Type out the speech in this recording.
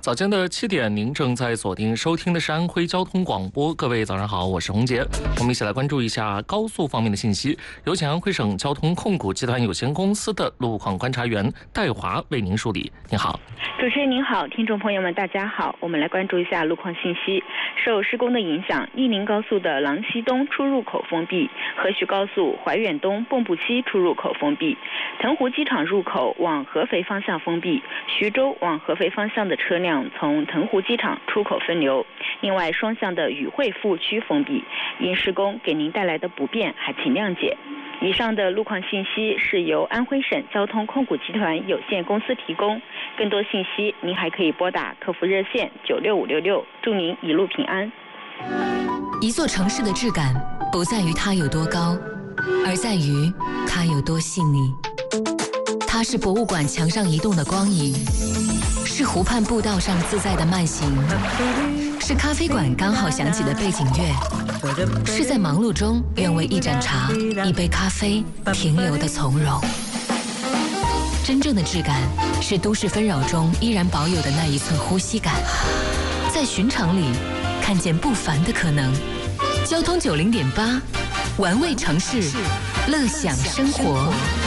早间的7点，您正在锁定收听的是安徽交通广播。各位早上好，我是洪杰。我们一起来关注一下高速方面的信息。有请安徽省交通控股集团有限公司的路况观察员戴华为您梳理。您好。 主持人您好，听众朋友们大家好，我们来关注一下路况信息。受施工的影响，义宁高速的郎溪东出入口封闭，河徐高速怀远东蚌埠西出入口封闭，腾湖机场入口往合肥方向封闭，徐州往合肥方向的车辆从腾湖机场出口分流。另外，双向的宇汇服务区封闭，因施工给您带来的不便，还请谅解。以上的路况信息是由安徽省交通控股集团有限公司提供，更多信息您还可以拨打客服热线96566，祝您一路平安。 一座城市的质感不在于它有多高，而在于它有多细腻。它是博物馆墙上移动的光影，是湖畔步道上自在的慢行，是咖啡馆刚好响起的背景乐，是在忙碌中愿为一盏茶、一杯咖啡停留的从容。真正的质感是都市纷扰中依然保有的那一寸呼吸感，在寻常里看见不凡的可能。交通90.8，玩味城市，乐享生活。